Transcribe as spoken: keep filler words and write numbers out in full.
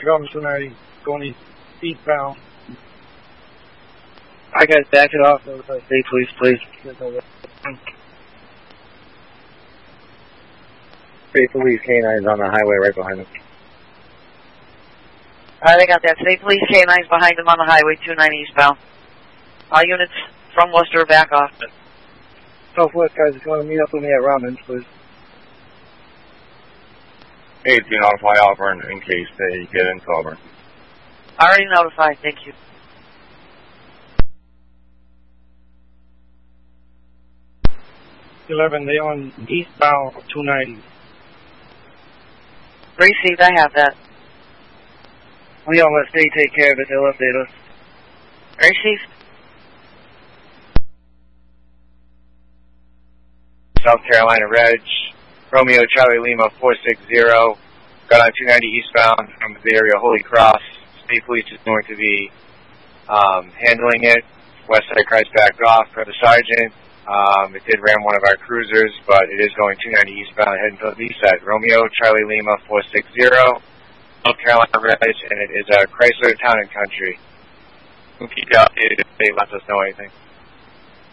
Chicago two ninety, going eastbound. I guys back it off. State police, please. State police canines on the highway right behind them. Alright, I got that. State police canines behind them on the highway, two ninety eastbound. All units from Worcester back off. Southwest guys, if you want to meet up with me at Romans, please. Hey, do notify Auburn in case they get into Auburn. Already notified, thank you. eleven, they on eastbound two ninety. Received, I have that. We all let state take care of it, they'll update us. Received. South Carolina Reg, Romeo Charlie Lima four six zero, got on two ninety eastbound from the area Holy Cross. State Police is going to be um, handling it. West Side Christ backed off for the sergeant. Um, it did ram one of our cruisers, but it is going two ninety eastbound heading to the east side. Romeo Charlie Lima four six zero, South Carolina Reg, and it is a Chrysler Town and Country. We'll keep you updated if they let us know anything.